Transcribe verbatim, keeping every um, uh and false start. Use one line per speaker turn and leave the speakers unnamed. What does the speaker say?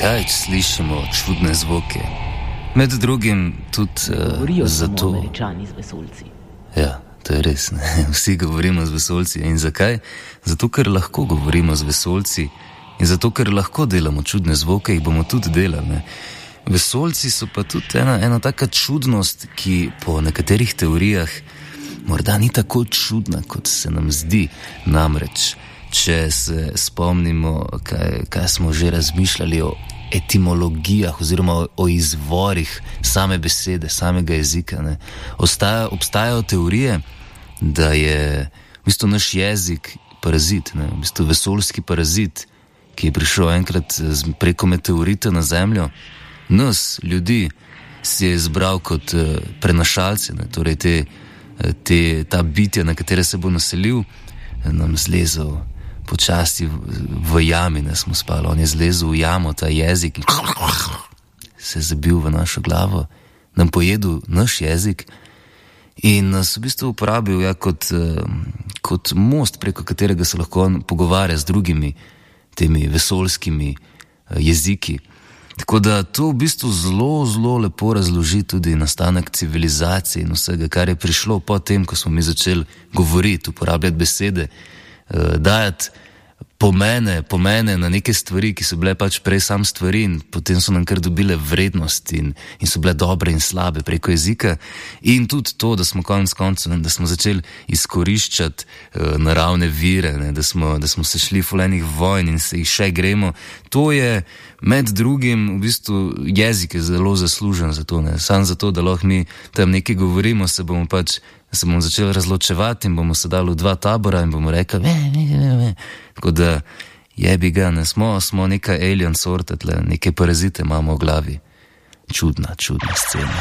zakaj slišimo čudne zvoke? Med drugim tudi uh, zato...
Američani z vesoljci.
Ja, to je res, ne? Vsi govorimo z vesoljci. In zakaj? Zato, ker lahko govorimo z vesoljci in zato, ker lahko delamo čudne zvoke, jih bomo tudi delali, ne? Vesoljci so pa tudi ena, ena taka čudnost, ki po nekaterih teorijah morda ni tako čudna, kot se nam zdi. Namreč, če se spomnimo, kaj, kaj smo že razmišljali o etimologijah oziroma o izvorih same besede, samega jezika, ne? Ostaja, obstajajo teorije, da je v bistvu naš jezik parazit, ne? V bistvu vesoljski parazit, ki je prišel enkrat preko meteorita na Zemljo. Nas, ljudi, si je izbral kot prenašalce, ne? Torej te, te, ta bitja, na katere se bo naselil, nam zlezel počasi v, v jami, ne smo spali. On je zlezel v jamo, ta jezik, in se je zabil v našo glavo, nam pojedel naš jezik in nas v bistvu uporabil ja, kot, kot most, preko katerega se lahko on pogovarja z drugimi temi vesoljskimi jeziki. Tako da to v bistvu zelo, zelo lepo razloži tudi nastanek civilizacije in vsega, kar je prišlo po tem, ko smo mi začeli govoriti, uporabljati besede, dajati pomene, pomene na neke stvari, ki so bile pač prej sam stvari in potem so nam kar dobile vrednost in, in so bile dobre in slabe preko jezika. In tudi to, da smo konec koncev, da smo začeli izkoriščati uh, naravne vire, ne, da, smo, da smo se šli fulenih vojn in se jih še gremo. To je med drugim, v bistvu jezik je zelo zaslužen za to, ne. Sam zato, da lahko mi tam nekaj govorimo, se bomo pač se bomo začeli razločevati in bomo se dali v dva tabora in bomo rekli ve, ve, ve, ve. Tako da jebi ga, ne, smo, smo neka alien sorta tle, neke parazite imamo v glavi. Čudna, čudna scena.